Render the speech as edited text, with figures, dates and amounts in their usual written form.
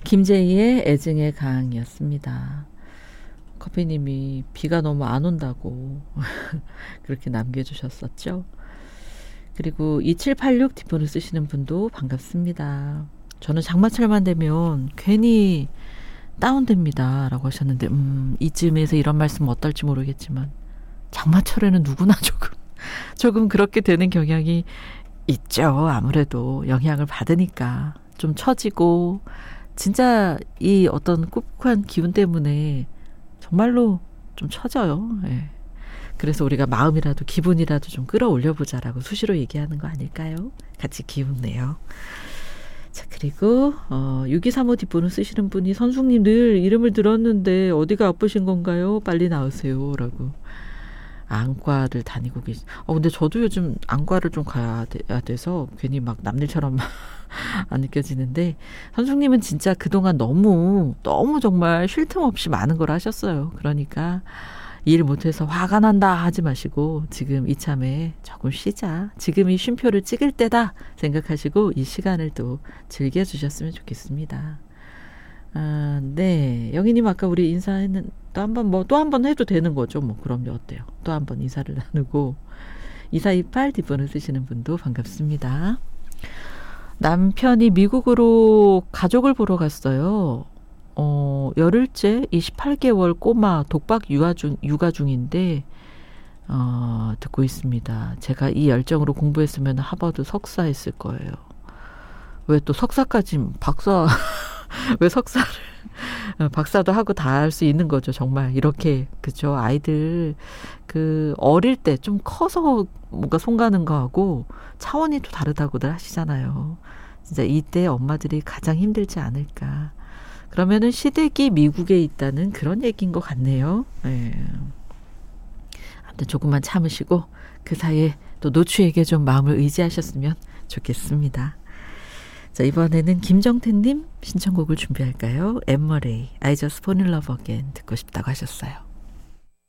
김재희의 애증의 강이었습니다. 커피님이 비가 너무 안 온다고 그렇게 남겨주셨었죠. 그리고 2786 뒷번호 쓰시는 분도 반갑습니다. 저는 장마철만 되면 괜히 다운됩니다 라고 하셨는데 이쯤에서 이런 말씀 어떨지 모르겠지만 장마철에는 누구나 조금 그렇게 되는 경향이 있죠. 아무래도 영향을 받으니까 좀 처지고 진짜 이 어떤 꿉꿉한 기운 때문에 정말로 좀 처져요. 예. 그래서 우리가 마음이라도 기분이라도 좀 끌어올려보자라고 수시로 얘기하는 거 아닐까요? 같이 기운 내요. 자, 그리고 6235 뒷번호 쓰시는 분이 선숙님 늘 이름을 들었는데 어디가 아프신 건가요? 빨리 나으세요 라고. 안과를 다니고 근데 저도 요즘 안과를 좀 가야 돼서 괜히 막 남일처럼 안 느껴지는데, 선숙님은 진짜 그동안 너무 정말 쉴 틈 없이 많은 걸 하셨어요. 그러니까 일 못해서 화가 난다 하지 마시고 지금 이참에 조금 쉬자, 지금이 쉼표를 찍을 때다 생각하시고 이 시간을 또 즐겨주셨으면 좋겠습니다. 네, 영희님 아까 우리 인사했는 또 한 번 해도 되는 거죠. 그럼요, 어때요? 또 한 번 인사를 나누고. 2428 뒷번호 쓰시는 분도 반갑습니다. 남편이 미국으로 가족을 보러 갔어요. 열흘째 28개월 꼬마 독박 육아 중인데 듣고 있습니다. 제가 이 열정으로 공부했으면 하버드 석사했을 거예요. 왜 또 석사까지 왜 석사를 박사도 하고 다 할 수 있는 거죠. 정말 이렇게, 그죠? 아이들 어릴 때 좀 커서 뭔가 손 가는 거하고 차원이 또 다르다고들 하시잖아요. 진짜 이때 엄마들이 가장 힘들지 않을까. 그러면은 시댁이 미국에 있다는 그런 얘기인 것 같네요. 네. 아무튼 조금만 참으시고 그 사이에 또 노추에게 좀 마음을 의지하셨으면 좋겠습니다. 자, 이번에는 김정태님 신청곡을 준비할까요? 엠머레이 I just fall in love again 듣고 싶다고 하셨어요.